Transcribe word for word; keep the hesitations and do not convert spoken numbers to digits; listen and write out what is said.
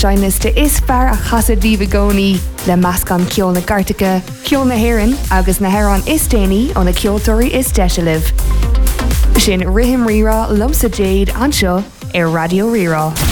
Joinas de is fear a chasadíh gcónaí le meascán ceol na Gartacha, ceol na Héireann agus na Héireann is déanaí ó na ceoltóirí is deisialah. Sin rithim rirá lomsa Jade anseo ar Radio Rirá.